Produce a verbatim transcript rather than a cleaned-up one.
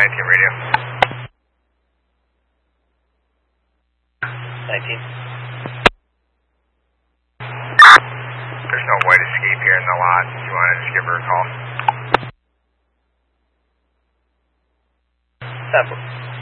nineteen radio. nineteen. There's no white escape here in the lot. You want to just give her a call? Sample.